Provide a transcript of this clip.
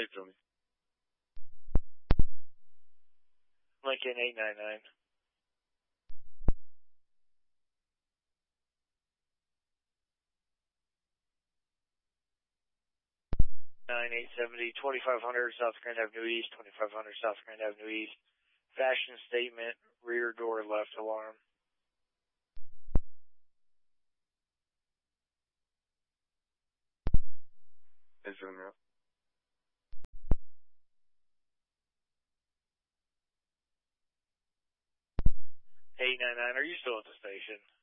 to me. Lincoln 899. 870, 2500 South Grand Avenue East, 2500 South Grand Avenue East. Fashion statement, rear door left alarm. Yes, sir, now. 899, are you still at the station?